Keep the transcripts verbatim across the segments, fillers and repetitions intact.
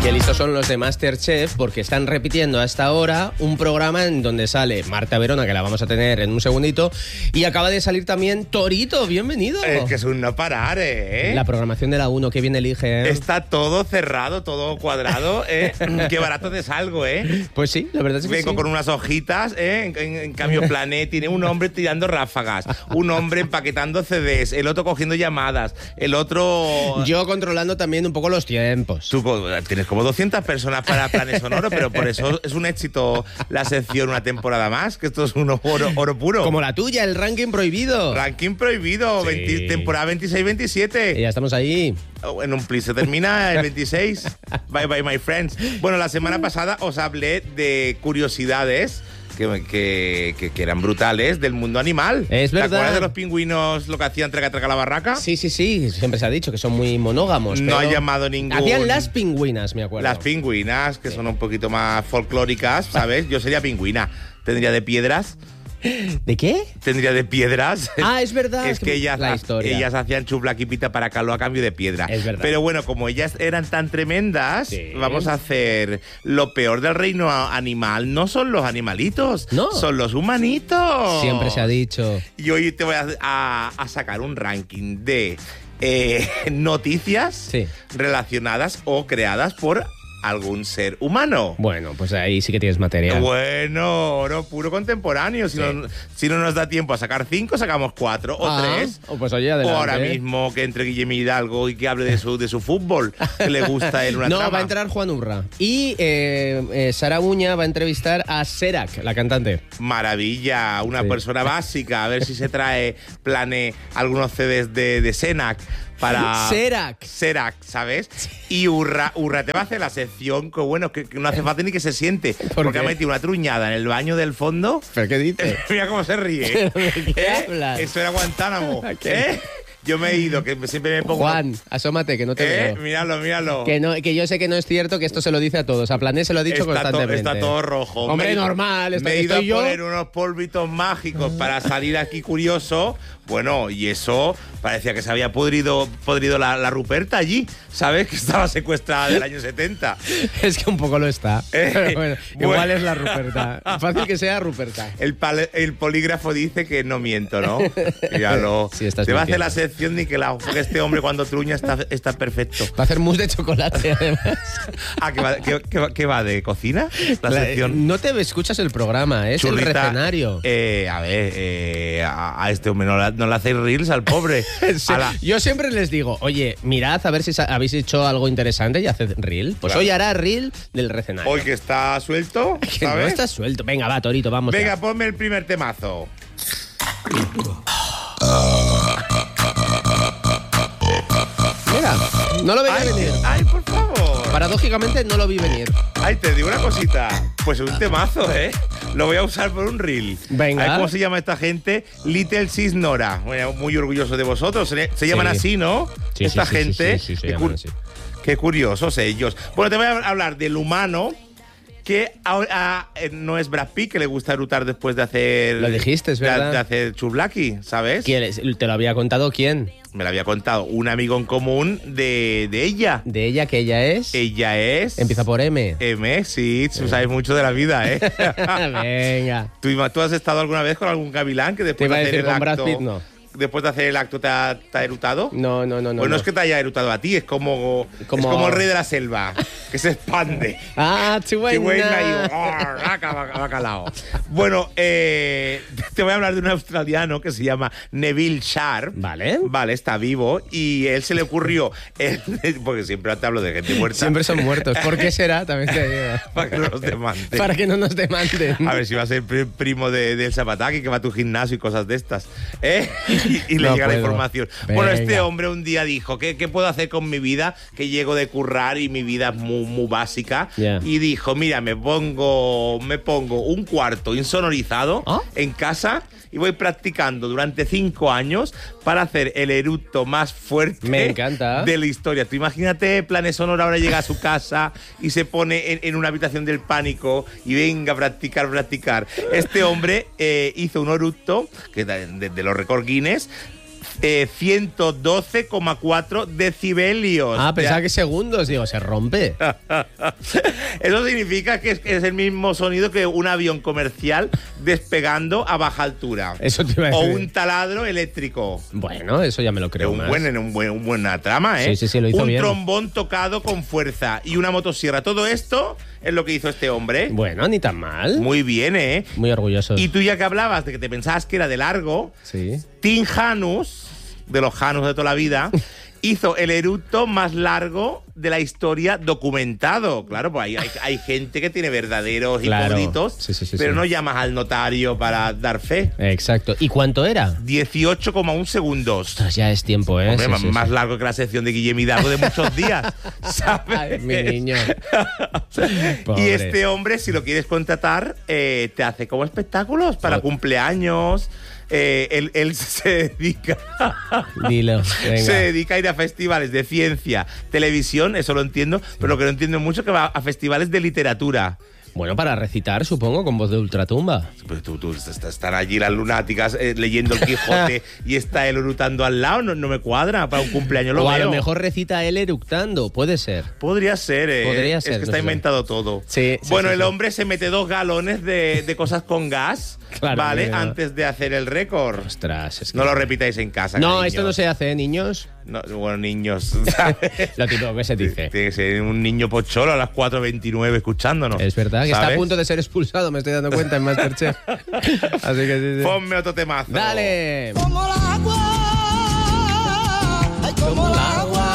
Qué listos son los de MasterChef porque están repitiendo a esta hora un programa en donde sale Marta Verona, que la vamos a tener en un segundito, y acaba de salir también Torito. Bienvenido. Es que es un no parar, ¿eh? La programación de la uno, qué bien elige, ¿eh? Está todo cerrado, todo cuadrado, ¿eh? Qué barato te salgo, ¿eh? Pues sí, la verdad es que Vengo sí. con unas hojitas, ¿eh? En, en, en cambio, Planet tiene un hombre tirando ráfagas, un hombre empaquetando C Ds, el otro cogiendo llamadas, el otro... Yo controlando también un poco los tiempos. Tú tienes como doscientas personas para Planes Sonoro, pero por eso es un éxito la sección una temporada más, que esto es un oro, oro puro. Como la tuya, el ranking prohibido. Ranking prohibido, Sí. veinte, temporada veintiséis veintisiete. Y ya estamos ahí. En un plis se termina el veintiséis. Bye bye, my friends. Bueno, la semana pasada os hablé de curiosidades que, que, que, que eran brutales del mundo animal. Es verdad. ¿Te acuerdas de los pingüinos lo que hacían traca traca la barraca? Sí, sí, sí. Siempre se ha dicho que son muy monógamos. No pero ha llamado ningún... Hacían las pingüinas, me acuerdo. Las pingüinas, que Sí. son un poquito más folclóricas, ¿sabes? Yo sería pingüina. Tendría de piedras. ¿De qué? Tendría de piedras. Ah, es verdad. Es que ellas, la historia. ellas hacían chublaquipita para calor a cambio de piedra. Es verdad. Pero bueno, como ellas eran tan tremendas, Sí. vamos a hacer lo peor del reino animal. No son los animalitos, No. son los humanitos. Siempre se ha dicho. Y hoy te voy a, a- a sacar un ranking de eh, noticias Sí. relacionadas o creadas por algún ser humano. Bueno, pues ahí sí que tienes material. Bueno, oro puro contemporáneo. Si, Sí. no, si no nos da tiempo a sacar cinco, sacamos cuatro o Ah, tres. oh, pues oye, O adelante. ahora mismo que entre Guillermo Hidalgo y que hable de su, de su fútbol, que le gusta a él una No, trama. va a entrar Juan Urra. Y eh, eh, Sara Uña va a entrevistar a Serac, la cantante. Maravilla, una Sí. persona básica. A ver si se trae, plane algunos C Ds de, de Senac para... Serac. Serac, ¿sabes? Y Urra, Urra te va a hacer la sección que, bueno, que, que no hace falta ni que se siente. ¿Por Porque qué? ha metido una truñada en el baño del fondo. ¿Pero qué dices? Mira cómo se ríe. ¿De qué ¿Eh? hablas? Eso era Guantánamo. ¿Qué? ¿Eh? Yo me he ido, que siempre me pongo... Juan, asómate, que no te ¿Eh? veo. Míralo, míralo. Que, no, que yo sé que no es cierto, que esto se lo dice a todos. A Plané se lo ha dicho Está, to- constantemente. está todo rojo. Hombre, Me he ido- normal, está- Me he ido a estoy yo. poner unos polvitos mágicos para salir aquí curioso. Bueno, y eso parecía que se había podrido, podrido la, la Ruperta allí, ¿sabes? Que estaba secuestrada del año setenta. Es que un poco lo está. Eh, Pero bueno, igual bueno. es la Ruperta. Fácil que sea Ruperta. El, pal- el polígrafo dice que no miento, ¿no? Ya lo, Sí, estás te va a hacer mintiendo. la sección Niquelao, porque este hombre cuando truña está, está perfecto. Va a hacer mousse de chocolate, además. Ah, ¿qué va, qué- qué va- qué va, de cocina? La La- sección. no te escuchas el programa, es Churrita, el recenario. eh, a ver, eh, a, a este hombre no, la- no le hacéis reels al pobre. Sí, A la- Yo siempre les digo, oye, mirad a ver si sa- habéis hecho algo interesante y haced reel. Pues Claro. hoy hará reel del recenario. Hoy que está suelto, Que no ¿sabes? está suelto. Venga, va, Torito, vamos. Venga, ya. ponme el primer temazo. Mira, no lo veía Ay, venir. ay, por favor. Paradójicamente no lo vi venir. Ay, te digo una cosita. Pues un temazo, ¿eh? Lo voy a usar por un reel. Venga. Ay, ¿cómo se llama esta gente? Little Sis Nora. Bueno, muy orgulloso de vosotros. Se, se llaman Sí. así, ¿no? Sí, esta sí, sí, gente. sí, sí, sí, se qué, llaman cur- así. qué curiosos ellos. Bueno, te voy a hablar del humano que ahora eh, no es Brad Pitt, que le gusta erutar después de hacer... Lo dijiste, es de- verdad. De, hacer chublaki, ¿sabes? ¿Quién es? ¿Te lo había contado quién? Me lo había contado un amigo en común de, de ella. De ella, que ella es. Ella es... Empieza por M. M, sí, tú sabes mucho de la vida, ¿eh? Venga. ¿Tú, ¿Tú has estado alguna vez con algún gavilán que Te después iba a de hacer decir el con Brad acto... Pitt, no. Después de hacer el acto te ha, te ha erutado? No, no, no, no. Pues no, no. es que te haya erutado a ti, es como, Como- es como el rey de la selva, que se expande. Ah, Qué buena y Chihuahua. ¡oh! raca, vaca- bacalao. Bueno, eh, te voy a hablar de un australiano que se llama Neville Sharp. Vale. Vale, está vivo y él se le ocurrió, él- porque siempre te hablo de gente muerta. Siempre son muertos. ¿Por qué será? También te digo. Para que no los demanden. Para que no nos demanden. A ver si va a ser pri- primo de, del Zapataki, que va a tu gimnasio y cosas de estas. ¿Eh? Y, y le No llega la puedo. información. Venga. Bueno, este hombre un día dijo, ¿qué, qué puedo hacer con mi vida? Que llego de currar y mi vida es muy, muy básica. Ya. Y dijo, mira, me pongo, me pongo un cuarto insonorizado ¿Ah? en casa y voy practicando durante cinco años para hacer el eructo más fuerte Me encanta. de la historia. Tú imagínate, Planes Sonoro ahora llega a su casa y se pone en, en una habitación del pánico y venga a practicar, practicar. Este hombre eh, hizo un eructo que de, de- de los récords Guinness eh, ciento doce coma cuatro decibelios. Ah, pensaba que segundos. Digo, se rompe. Eso significa que es, es el mismo sonido que un avión comercial despegando a baja altura. Eso te iba a O decir. un taladro eléctrico. Bueno, eso ya me lo creo un más. buen, un buen, un buena trama, ¿eh? Sí, sí, sí, lo hizo un bien. trombón tocado con fuerza y una motosierra. Todo esto es lo que hizo este hombre. Bueno, ni tan mal. Muy, Muy bien, ¿eh? orgulloso. Y tú ya que hablabas de que te pensabas que era de largo, Sí. Tim Janus, de los Janus de toda la vida, hizo el eructo más largo de la historia documentado. Claro, pues hay, hay, hay gente que tiene verdaderos Claro. hipóditos, Sí, sí, sí, pero sí. no llamas al notario para dar fe. Exacto. ¿Y cuánto era? dieciocho coma uno segundos. Ostras, ya es tiempo, ¿eh? Hombre, Sí, más, sí, más sí. largo que la sección de Guillem Hidalgo de muchos días, ¿sabes? Ay, mi niño. Y Pobre. este hombre, si lo quieres contratar, eh, te hace como espectáculos para No. cumpleaños. Eh, él, él se dedica Dilo, venga. se dedica a ir a festivales de ciencia, televisión, eso lo entiendo, pero lo que no entiendo mucho es que va a festivales de literatura. Bueno, para recitar, supongo, con voz de ultratumba. Pues tú, tú est- están allí las lunáticas eh, leyendo el Quijote y está él orutando al lado, no, no me cuadra para un cumpleaños. Lo O a veo. lo mejor recita él eructando, puede ser. Podría ser, ¿eh? Podría es ser, que no está sé. inventado todo. Sí, sí, bueno, sí, el sí. hombre se mete dos galones de, de cosas con gas, Claro, ¿vale? mira. Antes de hacer el récord. Ostras, es que... No lo repitáis en casa. No, cariño. esto no se hace, ¿eh, niños? No, bueno, niños. ¿sabes? Lo típico que se dice. Tiene que ser un niño pocholo a las cuatro veintinueve escuchándonos. Es verdad, que está a ¿sabes? punto de ser expulsado, me estoy dando cuenta en Masterchef. Así que sí, sí. Ponme otro temazo. ¡Dale! Como el agua, ay, como el agua,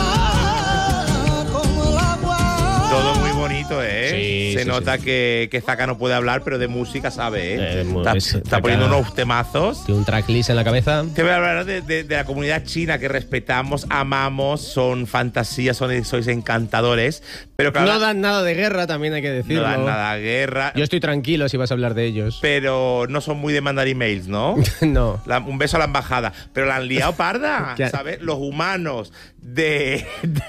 como el agua. Todo muy bonito, ¿eh? Sí, Se sí, nota sí. Que, que Zaka no puede hablar, pero de música sabe, ¿eh? Eh, de mu- está es- está Zaka- poniendo unos temazos. Tiene un tracklist en la cabeza. Te voy a hablar de, de- de la comunidad china que respetamos, amamos, son fantasías, son, sois encantadores, pero claro, No dan nada de guerra, también hay que no decirlo. dan nada de guerra, Yo estoy tranquilo si vas a hablar de ellos. pero no son muy de mandar emails, ¿no? No. La- un beso a la embajada, pero la han liado parda, ¿Qué? ¿sabes? Los humanos de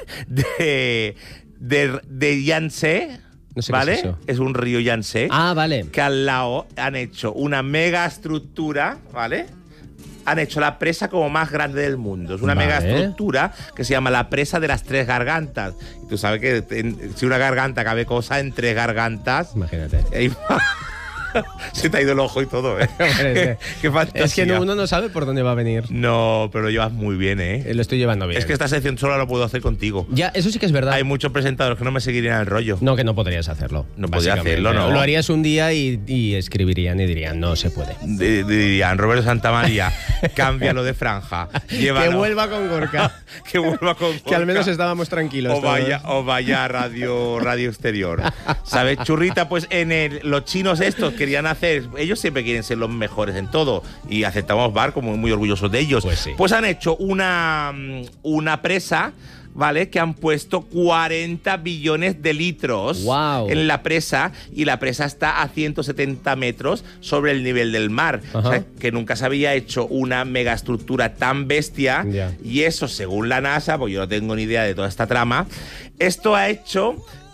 de de, de Yangtze, No sé qué ¿vale? es eso. Es un río Yangtze. Ah, vale. Que al lado han hecho una mega estructura, ¿vale? Han hecho la presa como más grande del mundo. Es una Vale. mega estructura que se llama la presa de las tres gargantas. Y tú sabes que en- si una garganta cabe cosa en tres gargantas. Imagínate. eh, Se te ha ido el ojo y todo, ¿eh? Hombre, Qué fantasía. Es que no- uno no sabe por dónde va a venir. No, pero lo llevas muy bien, ¿eh? Eh, Lo estoy llevando bien. Es que esta sección solo la puedo hacer contigo. Ya, eso sí que es verdad. Hay muchos presentadores que no me seguirían el rollo. No, que no podrías hacerlo. No podría básicamente. hacerlo, ¿no? Lo harías un día y, y escribirían y dirían, no se puede. D- Dirían, Roberto Santamaría, cámbialo de franja. Llévalo. Que vuelva con Gorka. que vuelva con Que al menos Gorka. estábamos tranquilos. O vaya, todos. o vaya a radio, radio exterior. ¿Sabes, churrita? Pues en el, los chinos estos querían hacer, ellos siempre quieren ser los mejores en todo y aceptamos Bar como muy orgullosos de ellos. Pues sí. Pues han hecho una, mm, una presa, ¿vale? Que han puesto cuarenta billones de litros Guau. en la presa y la presa está a ciento setenta metros sobre el nivel del mar. Ajá. ¿Sabes? Que nunca se había hecho una megaestructura tan bestia Ya. y eso, según la NASA, pues yo no tengo ni idea de toda esta trama, esto ha hecho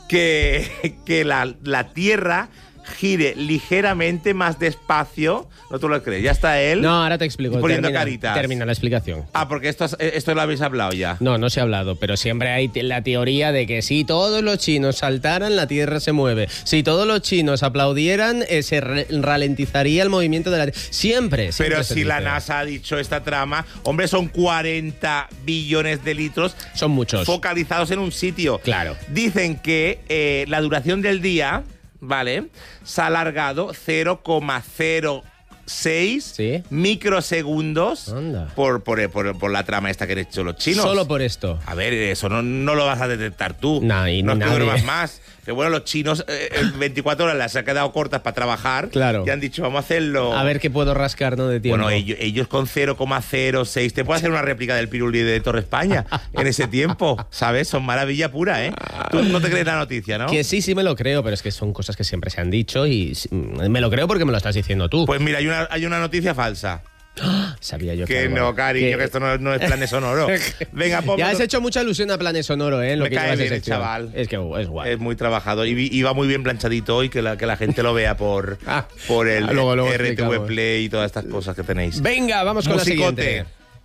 que, que la, la Tierra gire ligeramente más despacio. No tú lo crees, ya está él. No, ahora te explico. Poniendo termina, caritas. termina la explicación. Ah, porque esto, es- esto lo habéis hablado ya. No, no se ha hablado, pero siempre hay te- la teoría de que si todos los chinos saltaran, la Tierra se mueve. Si todos los chinos aplaudieran, eh, se re- ralentizaría el movimiento de la Tierra. Siempre, siempre Pero se si la dice. NASA ha dicho esta trama, hombre, son cuarenta billones de litros Son muchos. focalizados en un sitio. Claro. Dicen que eh, la duración del día, ¿vale? Se ha alargado cero coma cero seis Sí. microsegundos Anda. por, por, por, por la trama esta que han hecho los chinos. Solo por esto. A ver, eso no, no lo vas a detectar tú. Nah, y no es que nadie. duermas más. Pero bueno, los chinos eh, en veinticuatro horas las han quedado cortas para trabajar. Claro. Y han dicho, vamos a hacerlo. A ver qué puedo rascar, ¿no? De tiempo. Bueno, ellos, ellos con cero coma cero seis. Te puedo hacer una réplica del Piruli de Torre España en ese tiempo, ¿sabes? Son maravilla pura, ¿eh? Tú no te crees la noticia, ¿no? Que sí, sí me lo creo, pero es que son cosas que siempre se han dicho y sí, me lo creo porque me lo estás diciendo tú. Pues mira, hay una, hay una noticia falsa. Sabía yo Que algo- no, cariño, que, esto no, no es planes sonoro. Venga, ponme Ya has otro- hecho mucha alusión a Planes Sonoro, ¿eh? En lo Me que cae llevas de bien el sección. chaval. Es que es guay. Es muy trabajador y, vi- y va muy bien planchadito hoy, que la, que la gente lo vea por, Ah, por el luego- luego R T V explicamos. Play y todas estas cosas que tenéis. Venga, vamos con Musicote. la siguiente.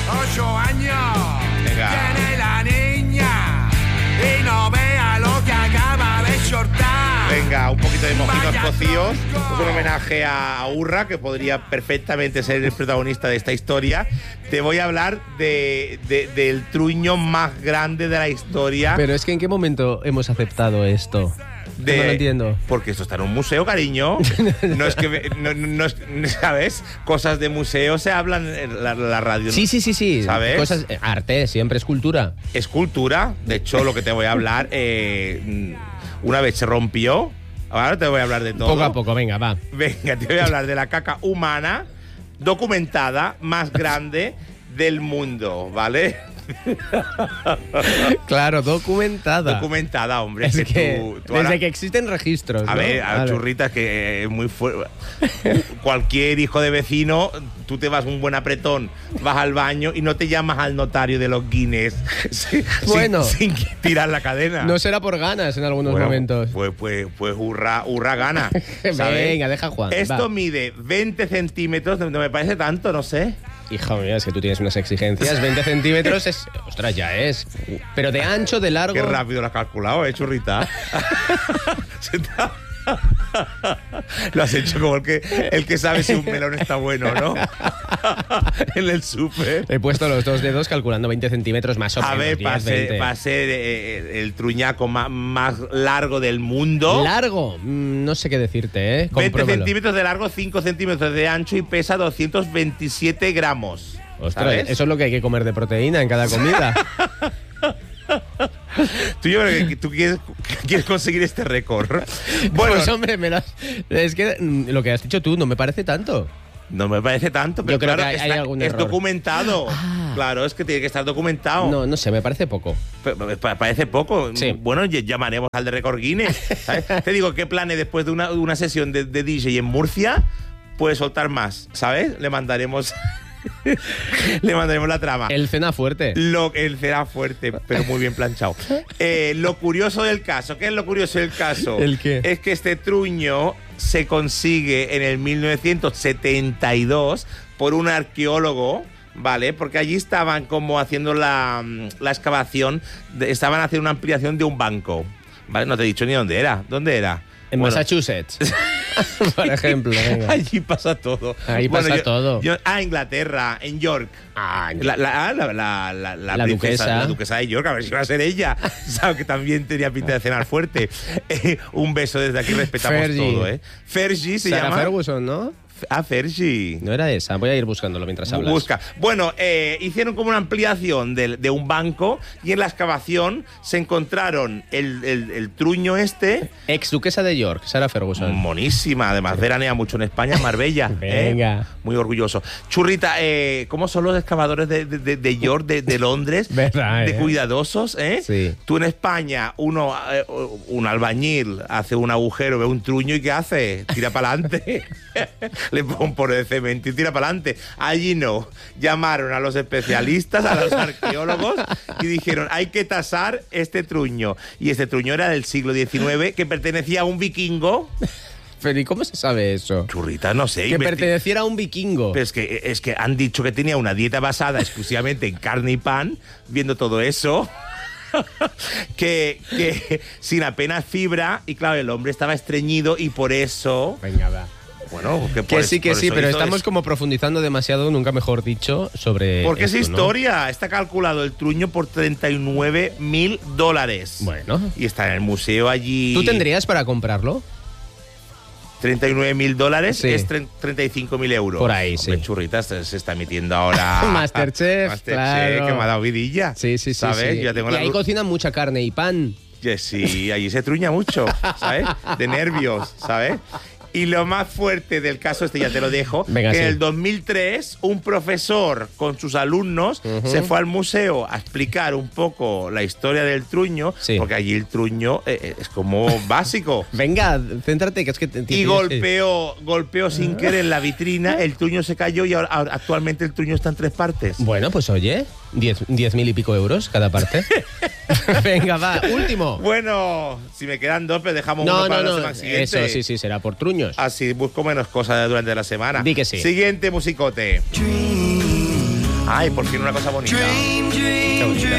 Ocho años Venga. tiene la niña y no vea lo que acaba de soltar. Venga, un poquito de mojitos cocidos. Es un homenaje a Urra, que podría perfectamente ser el protagonista de esta historia. Te voy a hablar de, de- del truño más grande de la historia. Pero es que ¿en qué momento hemos aceptado esto? de, no lo entiendo. Porque esto está en un museo, cariño. No es que, no, no es- ¿sabes? Cosas de museo se hablan en la, la radio. Sí, sí, sí, sí. ¿Sabes? Cosas, eh, arte, siempre es cultura. Es cultura. De hecho, lo que te voy a hablar, eh, una vez se rompió. Ahora te voy a hablar de todo. Poco a poco, venga, va. Venga, te voy a hablar de la caca humana documentada más grande del mundo, ¿vale? Claro, documentada. Documentada, hombre. Es que que tú- tú desde ahora- que existen registros. A ¿no? ver, a Vale. churritas que es muy fuerte. Cualquier hijo de vecino, tú te vas un buen apretón, vas al baño y no te llamas al notario de los Guinness sin, Bueno. sin, sin tirar la cadena. No será por ganas en algunos Bueno, momentos. Pues, pues, pues hurra, hurra gana. ¿sabes? Venga, deja a Juan. Esto va. mide veinte centímetros, no me parece tanto, no sé. Hijo mío, es que tú tienes unas exigencias. veinte centímetros es. Ostras, ya es. Pero de ancho, de largo. Qué rápido lo has calculado, ¿eh, churrita? Se te ha- Lo has hecho como el que, el que sabe si un melón está bueno, ¿no? En el súper. He puesto los dos dedos calculando veinte centímetros más o menos. A ver, diez, para ser, veinte. pa ser eh, el truñaco más, más largo del mundo. Largo, mm, no sé qué decirte, ¿eh? veinte Compruébalo. centímetros de largo, cinco centímetros de ancho y pesa doscientos veintisiete gramos. Ostras, ¿sabes? eso es lo que hay que comer de proteína en cada comida. Tú, yo creo que tú quieres, quieres conseguir este récord. Bueno, Pues hombre, me lo has- es que mm, lo que has dicho tú no me parece tanto. no me parece tanto, pero Yo creo claro, que hay- hay está- algún es error. documentado. Claro, es que tiene que estar documentado. No, no sé, me parece poco. Pa- pa- Parece poco. Sí. Bueno, ll- llamaremos al de Record Guinness. ¿sabes? Te digo, ¿qué planes después de una, una sesión de, de D J en Murcia? Puede soltar más, ¿sabes? Le mandaremos le mandaremos la trama. El cena fuerte. Lo, el será fuerte, pero muy bien planchado. Eh, lo curioso del caso, ¿qué es lo curioso del caso? ¿El qué? Es que este truño se consigue en el mil novecientos setenta y dos por un arqueólogo, ¿vale? Porque allí estaban como haciendo la, la excavación, de- estaban haciendo una ampliación de un banco, ¿vale? No te he dicho ni dónde era. ¿Dónde era? En Bueno, Massachusetts, por ejemplo. Venga. allí pasa todo. Ahí pasa yo- todo. yo- ah, Inglaterra, en York. Ah, La, la, ah, la, la, la, la La princesa, duquesa. la duquesa de York, a ver si va a ser ella. Sabe que también tenía pinta de cenar fuerte. Eh, un beso desde aquí, respetamos Fergie. todo, ¿eh? Fergie se Sarah llama. Ferguson, ¿no? Ah, Fergie. No era esa. Voy a ir buscándolo mientras hablas. Busca. Bueno, eh, hicieron como una ampliación de, de un banco y en la excavación se encontraron el, el, el truño este. Ex duquesa de York, Sarah Ferguson. Monísima, además veranea mucho en España, en Marbella. ¿eh? Venga. Muy orgulloso. Churrita, eh, ¿cómo son los excavadores de, de, de- de York, de, de Londres? Verdad, De ¿eh? cuidadosos, ¿eh? Sí. Tú en España, uno, eh, un albañil hace un agujero, ve un truño y ¿qué hace? Tira para adelante. Le pone un poco de cemento y tira para adelante. Allí no. Llamaron a los especialistas, a los arqueólogos y dijeron, hay que tasar este truño. Y este truño era del siglo diecinueve, que pertenecía a un vikingo. Pero ¿y cómo se sabe eso? Churrita, no sé. Que investi- perteneciera a un vikingo. Pero es que, es que han dicho que tenía una dieta basada exclusivamente en carne y pan, viendo todo eso. que, que sin apenas fibra, y claro, el hombre estaba estreñido y por eso. Venga, va. Bueno, que, por Que eso- sí, que por sí, eso pero hizo estamos eso. como profundizando demasiado, nunca mejor dicho, sobre. Porque esa esto, ¿no? historia está calculado el truño por treinta y nueve mil dólares. Bueno. Y está en el museo allí. ¿Tú tendrías para comprarlo? treinta y nueve mil dólares Sí. es tre- treinta y cinco mil euros. Por ahí, Hombre, sí. Churritas se, se está emitiendo ahora. Masterchef, Masterchef, claro. que me ha dado vidilla. Sí, sí, sí. ¿Sabes? sí. Yo ya tengo y la ahí du- cocinan mucha carne y pan. Yeah, sí, allí se truña mucho, ¿sabes? De nervios, ¿sabes? Y lo más fuerte del caso, este ya te lo dejo, Venga, que sí. en el dos mil tres un profesor con sus alumnos se fue al museo a explicar un poco la historia del truño, Sí. porque allí el truño eh, eh, es como básico. Venga, céntrate, que es que. te- Y tienes- golpeó, golpeó sin querer en la vitrina, el truño se cayó y ahora, ahora- actualmente el truño está en tres partes. Bueno, pues oye, diez, diez mil y pico euros cada parte. Venga, va, último. Bueno, si me quedan dos, pero dejamos No, uno para no, la no. semana siguiente. Eso sí, sí, será por truños. Así busco menos cosas durante la semana. Di que sí. Siguiente musicote. Dream Ay, por fin una cosa bonita. Qué bonita.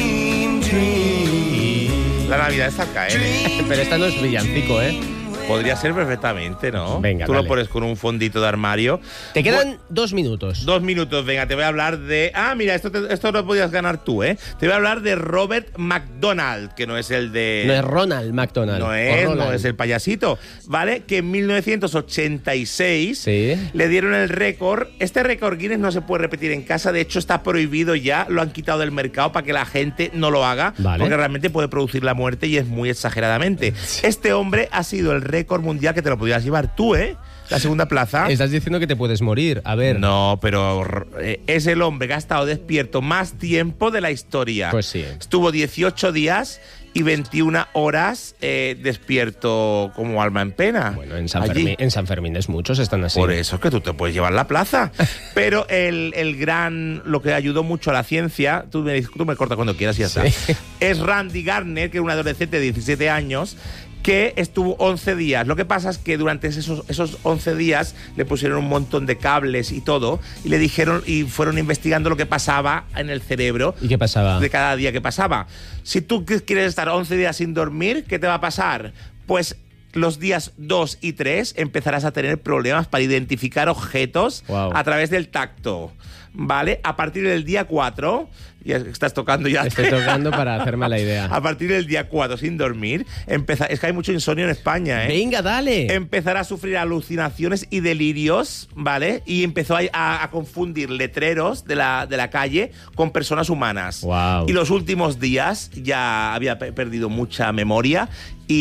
La Navidad está al caer, ¿eh? Pero esta no es villancico, ¿eh? Podría ser perfectamente, ¿no? Venga, Tú dale. lo pones con un fondito de armario. Te quedan Bu- dos minutos. Dos minutos, venga, te voy a hablar de... Ah, mira, esto, te- esto lo podías ganar tú, ¿eh? Te voy a hablar de Robert McDonald, que no es el de... No es Ronald McDonald. No o es, Roland. no es el payasito, ¿vale? Que en mil novecientos ochenta y seis Sí. le dieron el récord. Este récord Guinness no se puede repetir en casa, de hecho está prohibido ya, lo han quitado del mercado para que la gente no lo haga, Vale. porque realmente puede producir la muerte y es muy exageradamente. Este hombre ha sido el récord mundial, que te lo podías llevar tú, ¿eh? La segunda plaza. Estás diciendo que te puedes morir. A ver. No, pero eh, es el hombre que ha estado despierto más tiempo de la historia. Pues sí. Estuvo dieciocho días y veintiuna horas eh, despierto como alma en pena. Bueno, en San, Allí. Fermín, en San Fermín es muchos, están así. Por eso es que tú te puedes llevar la plaza. Pero el, el gran, lo que ayudó mucho a la ciencia, tú me, tú me cortas cuando quieras y ya Sí. está, es Randy Gardner, que era un adolescente de diecisiete años, que estuvo once días. Lo que pasa es que durante esos, esos once días le pusieron un montón de cables y todo, y le dijeron, y fueron investigando lo que pasaba en el cerebro ¿Y qué pasaba? de cada día que pasaba. Si tú quieres estar once días sin dormir, ¿qué te va a pasar? Pues los días dos y tres empezarás a tener problemas para identificar objetos Wow. a través del tacto, ¿vale? A partir del día cuatro, ya estás tocando ya. Estoy tocando para hacerme la idea. A partir del día cuatro, sin dormir, empeza- es que hay mucho insomnio en España, ¿eh? Venga, dale. Empezará a sufrir alucinaciones y delirios, ¿vale? Y empezó a, a- a confundir letreros de la, de la calle con personas humanas. Guau. Y los últimos días ya había pe- perdido mucha memoria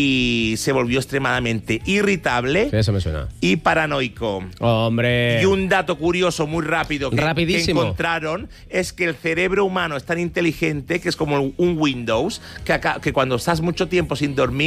y se volvió extremadamente irritable Sí, eso me suena. y paranoico. Hombre. Y un dato curioso muy rápido que, que Rapidísimo. encontraron es que el cerebro humano es tan inteligente que es como un Windows, que, acá- que cuando estás mucho tiempo sin dormir